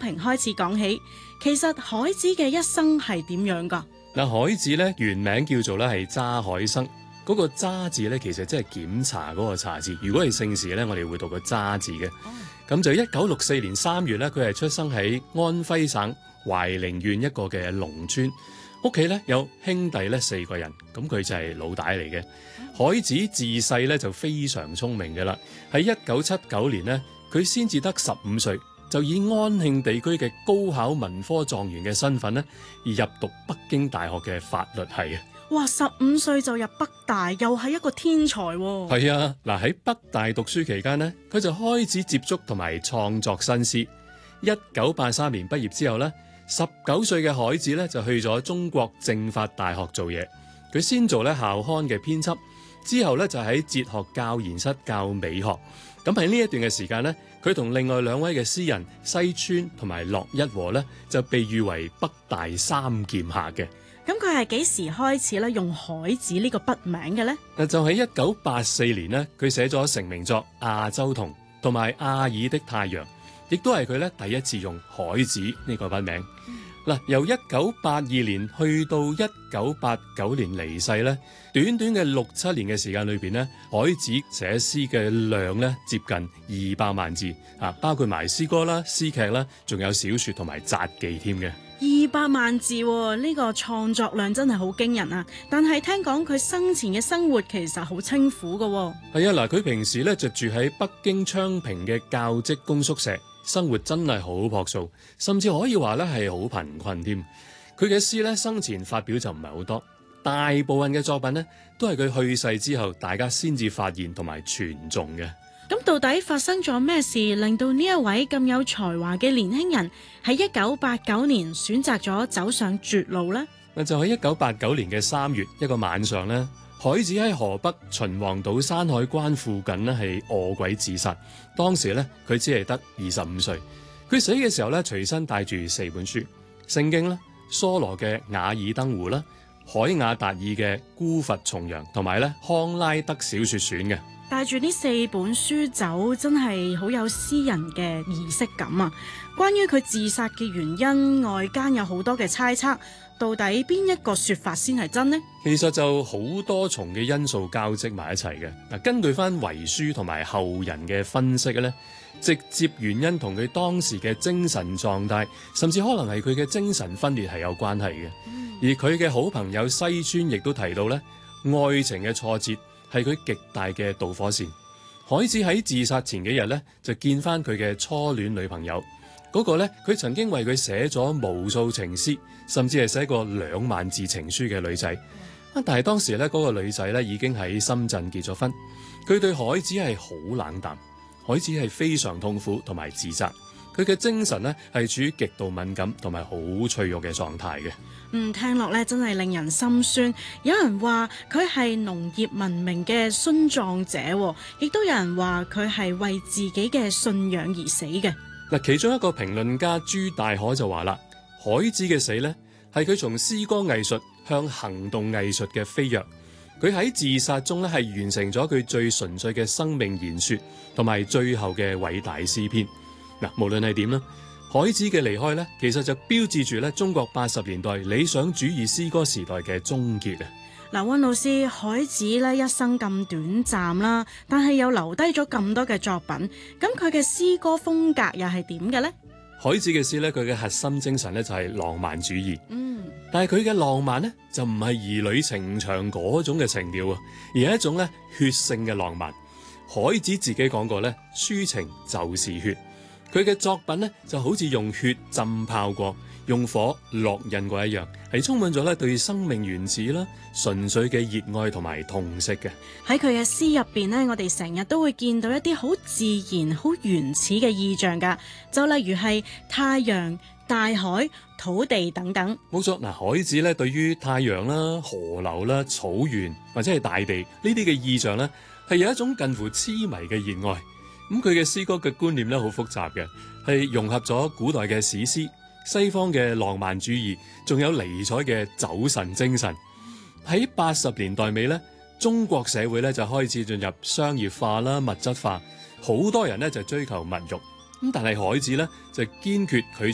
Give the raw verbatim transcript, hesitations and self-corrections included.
平開始講起。其實海子嘅一生係點樣㗎？ 嗱，海子咧原名叫做咧係查海生，嗰、那個查字咧其實即係檢查嗰個查字。如果係姓氏咧，我哋會讀個查字嘅。咁、哦、就一九六四年三月咧，佢係出生喺安徽省懷寧縣一個嘅農村，屋企咧有兄弟咧四個人，咁佢就係老大嚟嘅。海子自細咧就非常聰明嘅啦，喺一九七九年呢，佢先至得十五歲，就以安慶地區嘅高考文科狀元嘅身份呢，而入讀北京大學嘅法律系嘅。 哇！十五歲就入北大，又係一個天才喎。 係啊，嗱喺北大讀書期間呢，佢就開始接觸同埋創作新詩。一九八三年畢業之後呢，十九歲嘅海子呢，就去咗中國政法大學做嘢。佢先做咧校刊嘅編輯。之後咧就喺哲學教研室教美學，咁喺呢一段嘅時間呢，佢同另外兩位嘅詩人西川同埋駱一和呢，就被譽為北大三劍客嘅。 咁佢係幾時開始咧用海子呢個筆名嘅呢？ 嗱，就喺一九八四年呢，佢寫咗成名作《亞洲童》同埋《阿爾的太陽》，亦都係佢咧第一次用海子呢個筆名。嗱、嗯，由一九八二年去到一九八九年離世咧，短短嘅六七年嘅時間裏邊咧，海子寫詩嘅量咧接近二百萬字啊，包括埋詩歌啦、詩劇啦，仲有小說同埋札記添嘅。 二百萬字呢、呢個創作量真係好驚人啊！但係聽講佢生前嘅生活其實好清苦噶。 係啊，嗱，佢平時咧就住喺北京昌平嘅教職工宿舍。生活真係好樸素，甚至可以話咧係好貧困添。佢嘅詩咧生前發表就唔係好多，大部分嘅作品呢都係佢去世之後大家先至發現同埋傳頌嘅。 咁到底發生咗咩事令到呢一位咁有才華嘅年輕人喺一九八九年選擇咗走上絕路呢？ 嗱，就喺一九八九年嘅三月一個晚上呢，海子喺河北秦皇島山海關附近呢係臥軌自殺。當時咧佢只係得二十五歲。佢死嘅時候咧隨身帶住四本書：聖經啦、梭羅嘅《瓦爾登湖》啦、海雅達爾嘅《孤筏重洋》同埋咧康拉德小說選嘅。 帶住呢四本書走，真係好有詩人嘅儀式感啊！關於佢自殺嘅原因，外間有好多嘅猜測。到底邊一個說法先係真呢？ 其實就好多重嘅因素交織埋一齊嘅。嗱，根據翻遺書同埋後人嘅分析咧，直接原因同佢當時嘅精神狀態，甚至可能係佢嘅精神分裂係有關係嘅。嗯、而佢嘅好朋友西川亦都提到咧，愛情嘅挫折係佢極大嘅導火線。海子喺自殺前幾日咧，就見翻佢嘅初戀女朋友。嗰個咧，佢曾經為佢寫咗無數情詩，甚至係寫過兩萬字情書嘅女仔。啊！但係當時咧，嗰個女仔咧已經喺深圳結咗婚。佢對海子係好冷淡，海子係非常痛苦同埋自責。佢嘅精神咧係處於極度敏感同埋好脆弱嘅狀態嘅。 嗯，聽落咧真係令人心酸。有人話佢係農業文明嘅殉葬者，亦都有人話佢係為自己嘅信仰而死嘅。 嗱，其中一個評論家朱大海就話啦，海子嘅死呢，係佢從詩歌藝術向行動藝術嘅飛躍。佢喺自殺中咧係完成咗佢最純粹嘅生命言說，同埋最後嘅偉大詩篇。嗱，無論係點啦，海子嘅離開呢，其實就標誌住咧中國八十年代理想主義詩歌時代嘅終結啊！ 嗱，溫老師，海子咧一生咁短暫啦，但係又留低咗咁多嘅作品，咁佢嘅詩歌風格又係點嘅呢？ 海子嘅詩咧，佢嘅核心精神咧就係浪漫主義。 嗯， 但係佢嘅浪漫呢，就唔係兒女情長嗰種嘅情調啊，而係一種咧血性嘅浪漫。海子自己講過咧，抒情就是血。佢嘅作品呢，就好似用血浸泡過，用火烙印過一樣，係充滿咗咧對生命原始啦、純粹嘅熱愛同埋痛惜嘅。 喺佢嘅詩入邊呢，我哋成日都會見到一啲好自然、好原始嘅意象噶，就例如係太陽、大海、土地等等。冇錯， 嗱，海子咧對於太陽啦、河流啦、草原或者係大地呢啲嘅意象咧，係有一種近乎痴迷嘅熱愛。咁佢嘅詩歌嘅觀念咧好複雜嘅，係融合咗古代嘅史詩、西方嘅浪漫主義，仲有尼采嘅酒神精神。喺八十年代尾咧，中國社會咧就開始進入商業化啦、物質化，好多人咧就追求物慾。咁但係海子咧就堅決拒